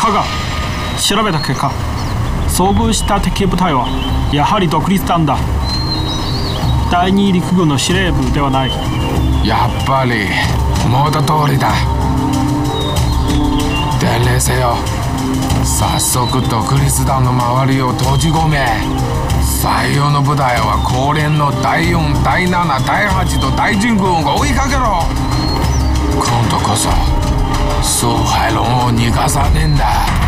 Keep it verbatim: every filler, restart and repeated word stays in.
加賀調べた結果、遭遇した敵部隊はやはり独立団だ。第二陸軍の司令部ではない。 やっぱり思った通りだ。伝令せよ。早速独立団の周りを閉じ込め、採用の部隊は後連のだいよん、だいなな、だいはちと大進軍を追いかけろ。今度こそ蘇海龍を逃がさねえんだ。